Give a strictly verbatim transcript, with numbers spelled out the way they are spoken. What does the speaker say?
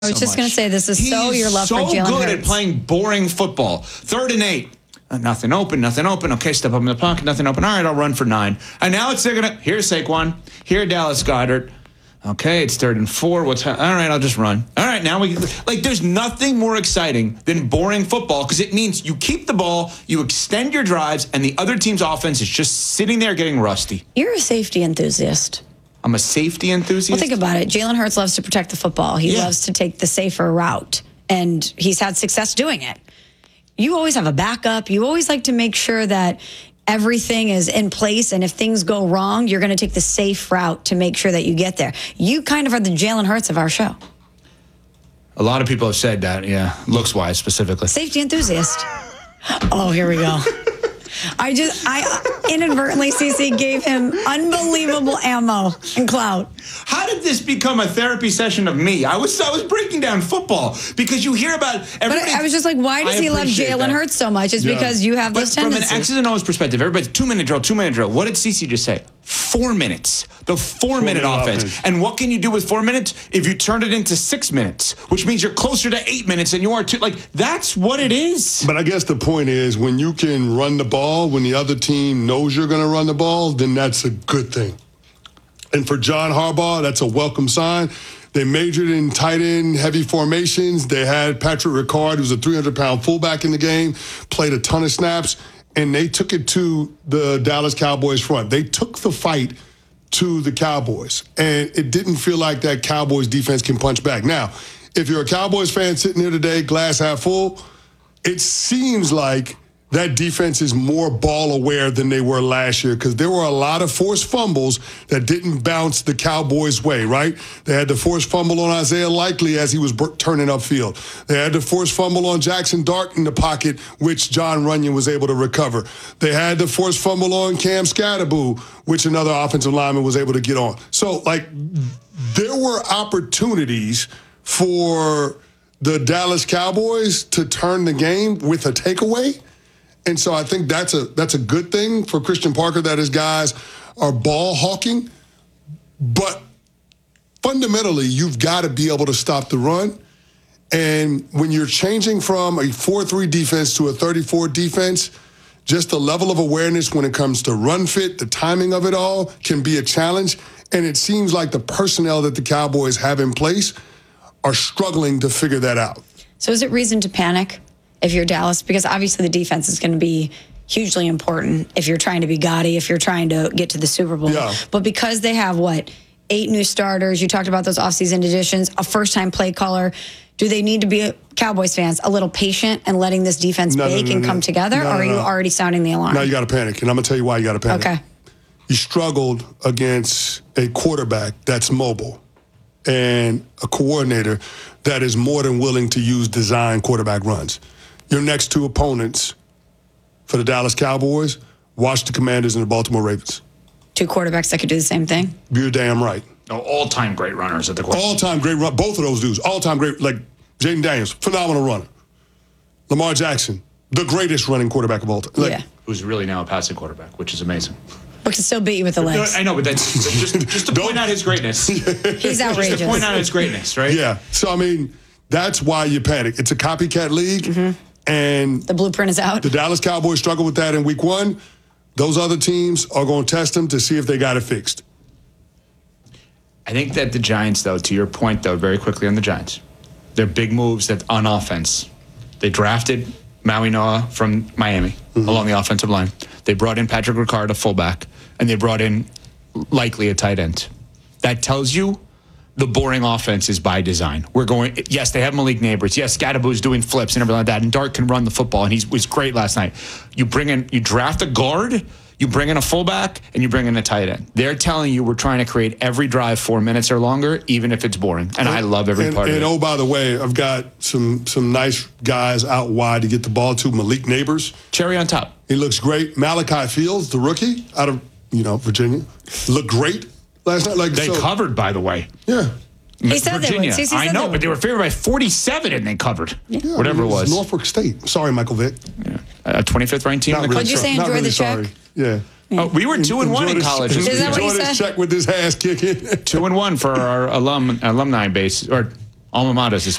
I was so just going to say, this is He's so your love so for Jalen good Hurts. at playing boring football. Third and eight. Uh, nothing open, nothing open. Okay, step up in the pocket, nothing open. All right, I'll run for nine. And now it's they're gonna. Here's Saquon. Here, Dallas Goedert. Okay, it's third and four. What's all right? I'll just run. All right, now we like. There's nothing more exciting than boring football because it means you keep the ball, you extend your drives, and the other team's offense is just sitting there getting rusty. You're a safety enthusiast. I'm a safety enthusiast. Well, think about it. Jalen Hurts loves to protect the football. He Yeah. loves to take the safer route, and he's had success doing it. You always have a backup. You always like to make sure that everything is in place, and if things go wrong, you're going to take the safe route to make sure that you get there. You kind of are the Jalen Hurts of our show. A lot of people have said that, yeah, looks-wise specifically. Safety enthusiast. Oh, here we go. I just, I inadvertently, Cece, gave him unbelievable ammo and clout. How did this become a therapy session of me? I was I was breaking down football because you hear about everybody. But I was just like, why does I he love appreciate Jalen that. Hurts so much? It's Yeah. because you have But those from tendencies. an X's and O's perspective, everybody's two-minute drill, two-minute drill. What did Cece just say? Four minutes. The four-minute Four-minute offense. offense. And what can you do with four minutes if you turn it into six minutes, which means you're closer to eight minutes than you are to, like, that's what it is. But I guess the point is when you can run the ball, when the other team knows you're going to run the ball, then that's a good thing. And for John Harbaugh, that's a welcome sign. They majored in tight end heavy formations. They had Patrick Ricard, who's a three hundred pound fullback in the game, played a ton of snaps, and they took it to the Dallas Cowboys front. They took the fight to the Cowboys, and it didn't feel like that Cowboys defense can punch back. Now, if you're a Cowboys fan sitting here today, glass half full, it seems like that defense is more ball aware than they were last year because there were a lot of forced fumbles that didn't bounce the Cowboys' way, right? They had the forced fumble on Isaiah Likely as he was b- turning upfield. They had the forced fumble on Jackson Dart in the pocket, which John Runyon was able to recover. They had the forced fumble on Cam Scatterboo, which another offensive lineman was able to get on. So, like, there were opportunities for the Dallas Cowboys to turn the game with a takeaway. And so I think that's a that's a good thing for Christian Parker that his guys are ball hawking. But fundamentally, you've got to be able to stop the run. And when you're changing from a four three defense to a thirty-four defense, just the level of awareness when it comes to run fit, the timing of it all can be a challenge. And it seems like the personnel that the Cowboys have in place are struggling to figure that out. So is it reason to panic if you're Dallas? Because obviously the defense is going to be hugely important if you're trying to be gaudy, if you're trying to get to the Super Bowl. Yeah. But because they have, what, eight new starters, you talked about those offseason additions, a first-time play caller, do they need to be, Cowboys fans, a little patient and letting this defense No, no, bake no, and no. come together? No, or no, are you no. already sounding the alarm? Now you got to panic, and I'm going to tell you why you got to panic. Okay. You struggled against a quarterback that's mobile and a coordinator that is more than willing to use design quarterback runs. Your next two opponents for the Dallas Cowboys, Washington Commanders and the Baltimore Ravens. Two quarterbacks that could do the same thing? You're damn right. No, all-time great runners at the quarterback. All-time great run. Both of those dudes, all-time great. Like Jaden Daniels, phenomenal runner. Lamar Jackson, the greatest running quarterback of all time. Like, yeah. Who's really now a passing quarterback, which is amazing. But can still beat you with the legs. I know, but that's just, just to point out his greatness. He's outrageous. Just to point out his greatness, right? Yeah. So, I mean, that's why you panic. It's a copycat league, Mm-hmm. and The blueprint is out. the Dallas Cowboys struggled with that in week one. Those other teams are going to test them to see if they got it fixed. I think that the Giants, though, to your point, though, very quickly on the Giants, they're big moves that on offense. They drafted Maui Noah from Miami mm-hmm. along the offensive line. They brought in Patrick Ricard, a fullback, and they brought in likely a tight end. That tells you the boring offense is by design. We're going, yes, they have Malik Neighbors. Yes, Scatterboo's doing flips and everything like that. And Dart can run the football, and he was great last night. You bring in, you draft a guard, you bring in a fullback, and you bring in a tight end. They're telling you we're trying to create every drive four minutes or longer, even if it's boring. And, and I love every and, part and of it. And oh, by the way, I've got some some nice guys out wide to get the ball to. Malik Neighbors. Cherry on top. He looks great. Malachi Fields, the rookie out of, you know, Virginia, looked great last night. Like They so, covered, by the way. Yeah. He said Virginia. they would. I know, but they were favored by forty-seven and they covered. Yeah, Whatever I mean, it was. Norfolk State. Sorry, Michael Vick. Yeah. A twenty-fifth ranked team. Not in the really What'd you sorry. say, Not enjoy really the check? sorry. Yeah. Oh, we were two and one in Enjoy college. this- Is that what enjoy you this said? check with this ass kicking. Two and one for our alum alumni base or alma maters.